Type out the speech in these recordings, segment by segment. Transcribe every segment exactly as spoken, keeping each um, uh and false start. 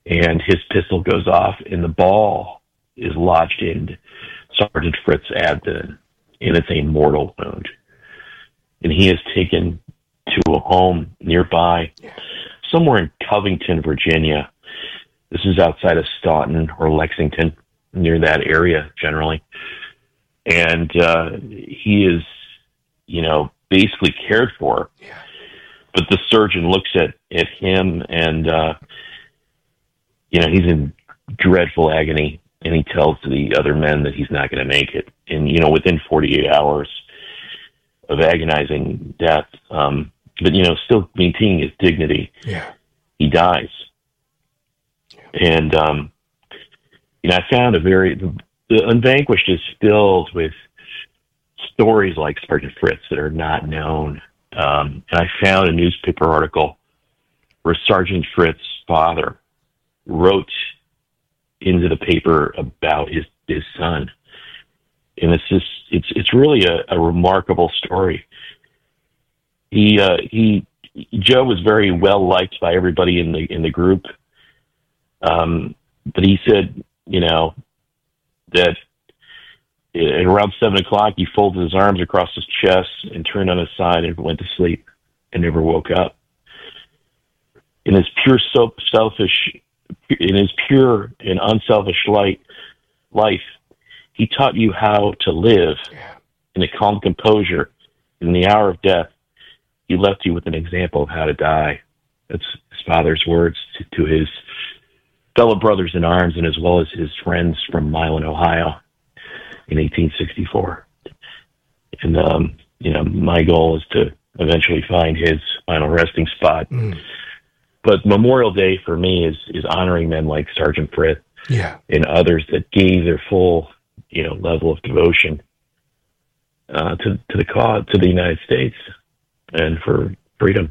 and his pistol goes off, and the ball is lodged in Sergeant Fritz's abdomen, and it's a mortal wound. And he is taken to a home nearby, somewhere in Covington, Virginia. This is outside of Staunton or Lexington, near that area generally. And uh, he is, you know, basically cared for. Yeah. But the surgeon looks at, at him and, uh, you know, he's in dreadful agony. And he tells the other men that he's not going to make it. And, you know, within forty-eight hours of agonizing death, um, but, you know, still maintaining his dignity, yeah. he dies. Yeah. And, um, you know, I found a very, the, the Unvanquished is filled with stories like Sergeant Fritz that are not known. Um, and I found a newspaper article where Sergeant Fritz's father wrote into the paper about his, his son. And it's just, it's, it's really a, a remarkable story. He, uh, he, Joe was very well liked by everybody in the, in the group. Um, but he said, you know, that at around seven o'clock, he folded his arms across his chest and turned on his side and went to sleep and never woke up. In his pure selfish, in his pure and unselfish light, life, he taught you how to live in a calm composure. In the hour of death, he left you with an example of how to die. That's his father's words to, to his fellow brothers in arms, and as well as his friends from Milan, Ohio, in eighteen sixty-four. And, um, you know, my goal is to eventually find his final resting spot. Mm. But Memorial Day for me is, is honoring men like Sergeant Fritz yeah. and others that gave their full, you know, level of devotion uh, to, to the cause, to the United States and for freedom.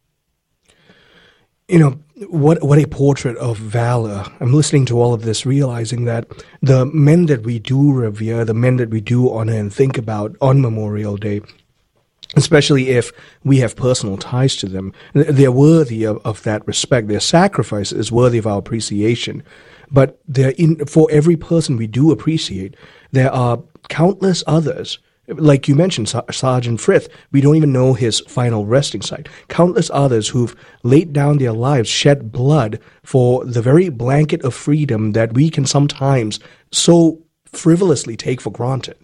You know, what what a portrait of valor. I'm listening to all of this, realizing that the men that we do revere, the men that we do honor and think about on Memorial Day, especially if we have personal ties to them, they're worthy of, of that respect. Their sacrifice is worthy of our appreciation. But they're in, for every person we do appreciate, there are countless others. Like you mentioned, Sergeant Fritz, we don't even know his final resting site. Countless others who've laid down their lives, shed blood for the very blanket of freedom that we can sometimes so frivolously take for granted.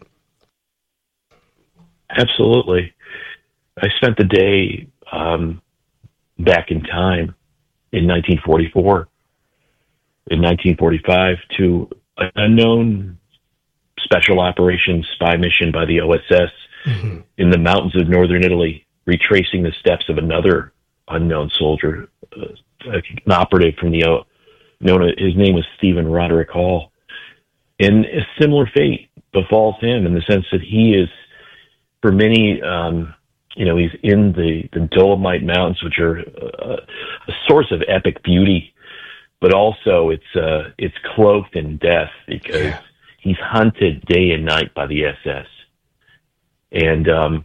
Absolutely. I spent the day um, back in time in nineteen forty-four, in nineteen forty-five, to an unknown special operations spy mission by the O S S mm-hmm. in the mountains of northern Italy, retracing the steps of another unknown soldier, uh, an operative from the O. Known, his name was Stephen Roderick Hall. And a similar fate befalls him in the sense that he is, for many, um, you know, he's in the, the Dolomite Mountains, which are a, a source of epic beauty, but also it's uh, it's cloaked in death because yeah. he's hunted day and night by the S S. And um,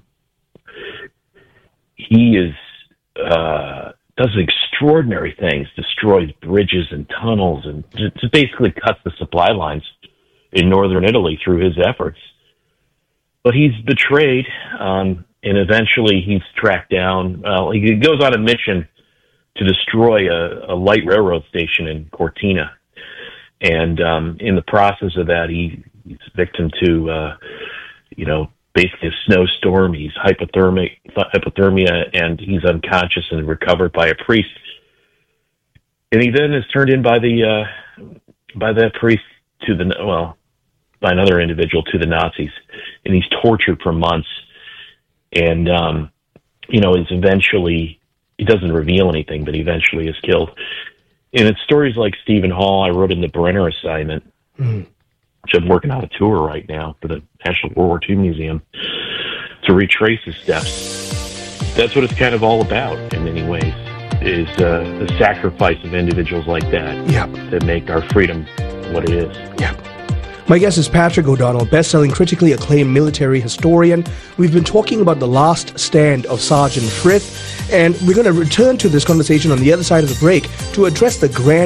he is uh, does extraordinary things, destroys bridges and tunnels, and just basically cuts the supply lines in northern Italy through his efforts. But he's betrayed, um, and eventually he's tracked down. Well, he goes on a mission to destroy a, a light railroad station in Cortina. And um, in the process of that, he, he's victim to, uh, you know, basically a snowstorm. He's hypothermic, hypothermia, and he's unconscious and recovered by a priest. And he then is turned in by the uh, by that priest to the well, by another individual to the Nazis, and he's tortured for months. And um, you know, is eventually he doesn't reveal anything, but eventually is killed. And it's stories like Stephen Hall I wrote in the Brenner Assignment, mm. which I'm working on a tour right now for the National World War Two Museum, to retrace his steps. That's what it's kind of all about in many ways, is uh, the sacrifice of individuals like that yep. that make our freedom what it is. Yep. My guest is Patrick O'Donnell, best-selling, critically acclaimed military historian. We've been talking about the last stand of Sergeant Fritz, and we're going to return to this conversation on the other side of the break to address the grand